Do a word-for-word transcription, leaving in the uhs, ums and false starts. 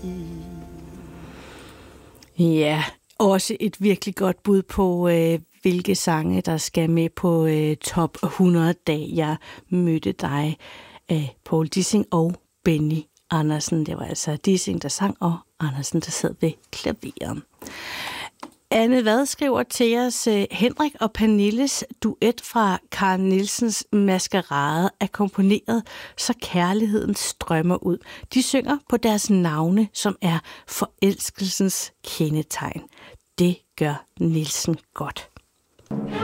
Ja, også et virkelig godt bud på, øh, hvilke sange, der skal med på øh, top hundrede, da jeg mødte dig, øh, Poul Dissing og Benny Andersen. Det var altså Dissing, der sang, og Andersen, der sad ved klaveren. Anne, hvad skriver til os? Henrik og Pernilles duet fra Carl Nielsens Maskerade er komponeret, så kærligheden strømmer ud. De synger på deres navne, som er forelskelsens kendetegn. Det gør Nielsen godt.